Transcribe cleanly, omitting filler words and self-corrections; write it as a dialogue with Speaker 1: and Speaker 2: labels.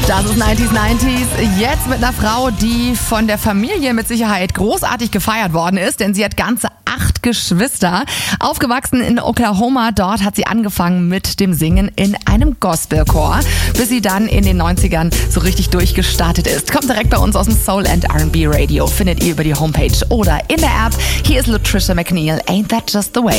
Speaker 1: Das ist 90s. Jetzt mit einer Frau, die von der Familie mit Sicherheit großartig gefeiert worden ist, denn sie hat ganze 8 Geschwister. Aufgewachsen in Oklahoma, dort hat sie angefangen mit dem Singen in einem Gospelchor, bis sie dann in den 90ern so richtig durchgestartet ist. Kommt direkt bei uns aus dem Soul and R&B Radio, findet ihr über die Homepage oder in der App. Hier ist Latricia McNeil, Ain't That Just the Way.